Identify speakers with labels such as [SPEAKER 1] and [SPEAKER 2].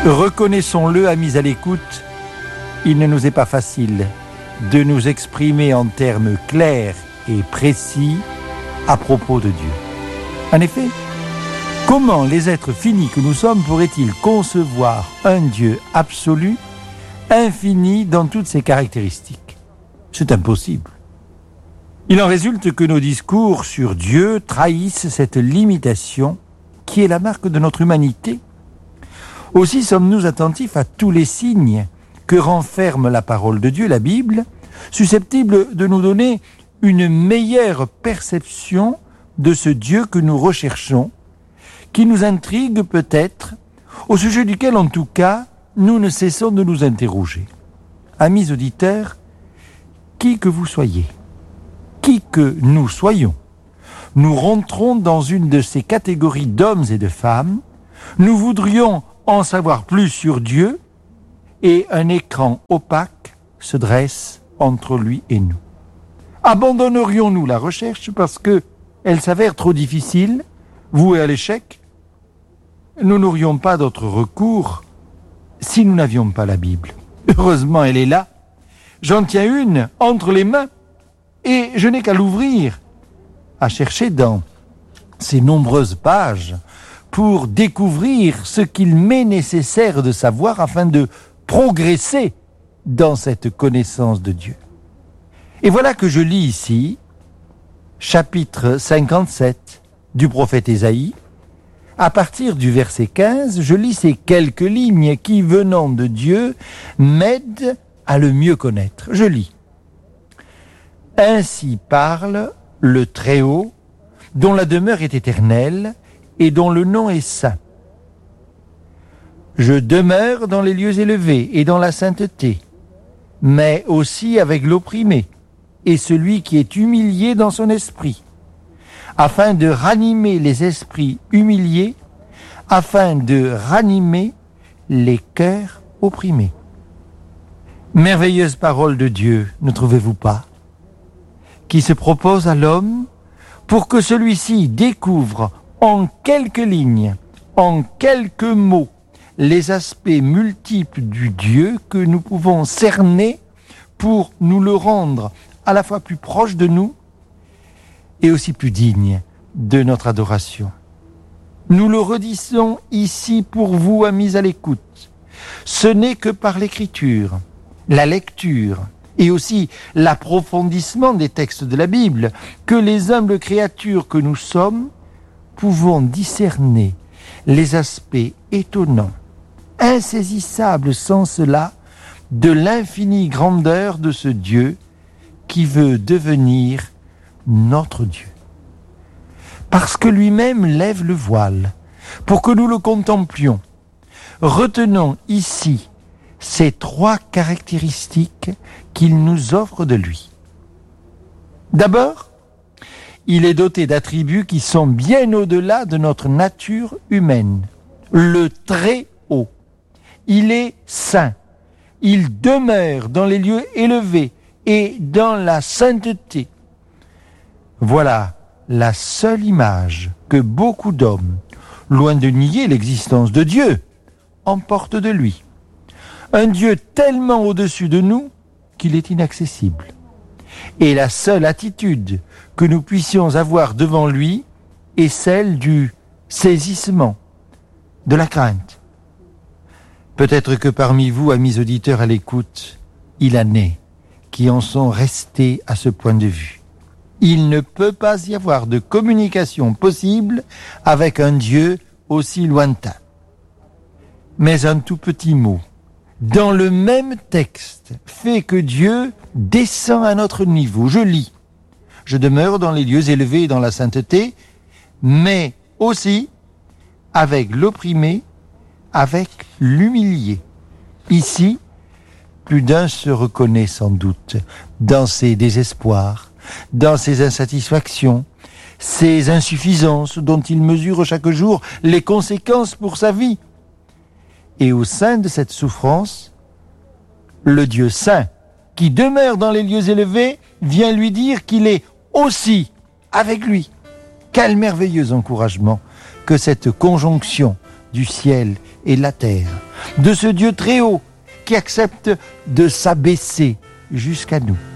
[SPEAKER 1] Reconnaissons-le, amis à l'écoute, il ne nous est pas facile de nous exprimer en termes clairs et précis à propos de Dieu. En effet, comment les êtres finis que nous sommes pourraient-ils concevoir un Dieu absolu, infini dans toutes ses caractéristiques ? C'est impossible. Il en résulte que nos discours sur Dieu trahissent cette limitation qui est la marque de notre humanité. Aussi sommes-nous attentifs à tous les signes que renferme la parole de Dieu, la Bible, susceptibles de nous donner une meilleure perception de ce Dieu que nous recherchons, qui nous intrigue peut-être, au sujet duquel en tout cas nous ne cessons de nous interroger. Amis auditeurs, qui que vous soyez, qui que nous soyons, nous rentrons dans une de ces catégories d'hommes et de femmes, nous voudrions en savoir plus sur Dieu et un écran opaque se dresse entre lui et nous. Abandonnerions-nous la recherche parce qu'elle s'avère trop difficile, vouée à l'échec ? Nous n'aurions pas d'autre recours si nous n'avions pas la Bible. Heureusement, elle est là. J'en tiens une entre les mains et je n'ai qu'à l'ouvrir, à chercher dans ces nombreuses pages pour découvrir ce qu'il m'est nécessaire de savoir afin de progresser dans cette connaissance de Dieu. Et voilà que je lis ici, chapitre 57 du prophète Ésaïe. À partir du verset 15, je lis ces quelques lignes qui, venant de Dieu, m'aident à le mieux connaître. Je lis. « Ainsi parle le Très-Haut, dont la demeure est éternelle, et dont le nom est saint. Je demeure dans les lieux élevés et dans la sainteté, mais aussi avec l'opprimé et celui qui est humilié dans son esprit, afin de ranimer les esprits humiliés, afin de ranimer les cœurs opprimés. » Merveilleuse parole de Dieu, ne trouvez-vous pas, qui se propose à l'homme pour que celui-ci découvre en quelques lignes, en quelques mots, les aspects multiples du Dieu que nous pouvons cerner pour nous le rendre à la fois plus proche de nous et aussi plus digne de notre adoration. Nous le redisons ici pour vous, amis à l'écoute. Ce n'est que par l'écriture, la lecture et aussi l'approfondissement des textes de la Bible que les humbles créatures que nous sommes pouvons discerner les aspects étonnants, insaisissables sans cela, de l'infinie grandeur de ce Dieu qui veut devenir notre Dieu. Parce que lui-même lève le voile, pour que nous le contemplions, retenons ici ces trois caractéristiques qu'il nous offre de lui. D'abord, il est doté d'attributs qui sont bien au-delà de notre nature humaine. Le Très-Haut. Il est saint. Il demeure dans les lieux élevés et dans la sainteté. Voilà la seule image que beaucoup d'hommes, loin de nier l'existence de Dieu, emportent de lui. Un Dieu tellement au-dessus de nous qu'il est inaccessible. Et la seule attitude que nous puissions avoir devant lui est celle du saisissement, de la crainte. Peut-être que parmi vous, amis auditeurs à l'écoute, il en est qui en sont restés à ce point de vue. Il ne peut pas y avoir de communication possible avec un Dieu aussi lointain. Mais un tout petit mot, dans le même texte, fait que Dieu descend à notre niveau. Je lis. Je demeure dans les lieux élevés et dans la sainteté, mais aussi avec l'opprimé, avec l'humilié. Ici, plus d'un se reconnaît sans doute dans ses désespoirs, dans ses insatisfactions, ses insuffisances dont il mesure chaque jour les conséquences pour sa vie. Et au sein de cette souffrance, le Dieu saint, qui demeure dans les lieux élevés, vient lui dire qu'il est aussi avec lui. Quel merveilleux encouragement que cette conjonction du ciel et de la terre, de ce Dieu très haut qui accepte de s'abaisser jusqu'à nous.